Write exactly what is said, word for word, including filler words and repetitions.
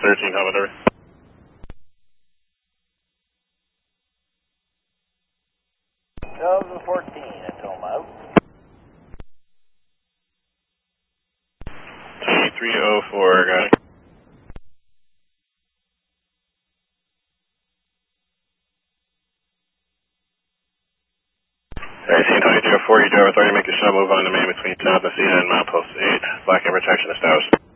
thirteen, how about over? twelve to fourteen, I told him out. T three oh four, got it. Alright, San Antonio zero four, you do have authority to make your shuttle move on the main between South and Cena and Mount Post eight. Black and protection established.